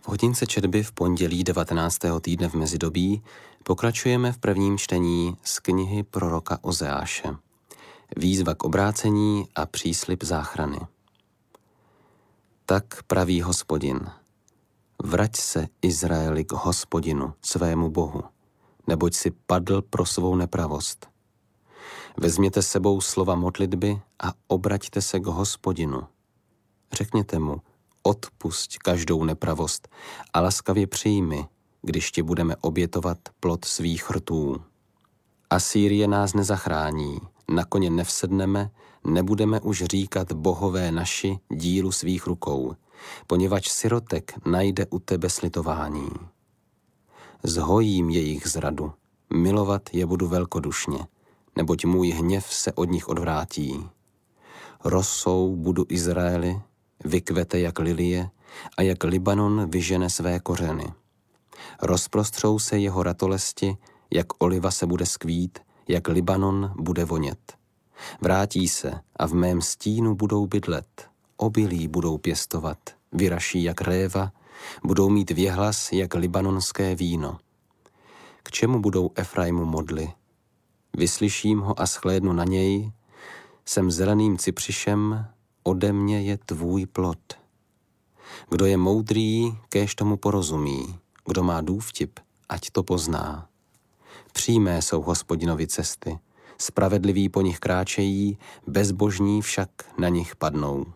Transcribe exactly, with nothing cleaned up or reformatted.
V hodince četby v pondělí devatenáctého týdne v mezidobí pokračujeme v prvním čtení z knihy proroka Ozeáše. Výzva k obrácení a příslib záchrany. Tak praví Hospodin: Vrať se, Izraeli, k Hospodinu, svému Bohu, neboť si padl pro svou nepravost. Vezměte sebou slova modlitby a obraťte se k Hospodinu. Řekněte mu: odpusť každou nepravost a laskavě přijmi, když ti budeme obětovat plod svých rtů. Asýrie nás nezachrání, na koně nevsedneme, nebudeme už říkat bohové naši dílu svých rukou, poněvadž sirotek najde u tebe slitování. Zhojím jejich zradu, milovat je budu velkodušně, neboť můj hněv se od nich odvrátí. Rosou budu Izraeli, vykvete jak lilie a jak Libanon vyžene své kořeny. Rozprostřou se jeho ratolesti, jak oliva se bude skvít, jak Libanon bude vonět. Vrátí se a v mém stínu budou bydlet, obilí budou pěstovat, vyraší jak réva, budou mít věhlas jak libanonské víno. K čemu budou Efraimu modly? Vyslyším ho a shlédnu na něj, jsem zeleným cypřišem, ode mě je tvůj plod. Kdo je moudrý, kéž tomu porozumí, kdo má důvtip, ať to pozná. Přímé jsou Hospodinovi cesty, spravedliví po nich kráčejí, bezbožní však na nich padnou.